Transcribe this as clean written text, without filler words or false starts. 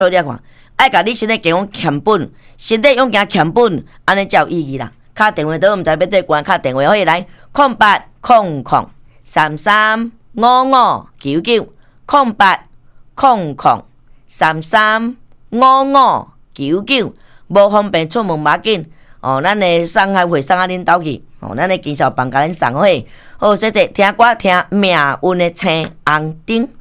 你看，爱甲你身体健康欠本，身体勇行欠本，安尼才有意义啦。敲电话都毋知要对关，敲电话可以来0800335599，0800335599，无方便出门嘛紧。咱的送还会送啊恁兜去，咱的经销帮甲恁送好，好，谢谢听歌听命运的青红灯。